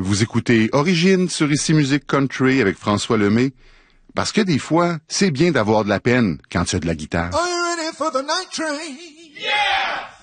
Vous écoutez Origine sur Ici Musique Country avec François Lemay, parce que des fois, c'est bien d'avoir de la peine quand tu as de la guitare. Are you ready for the night train? Yeah!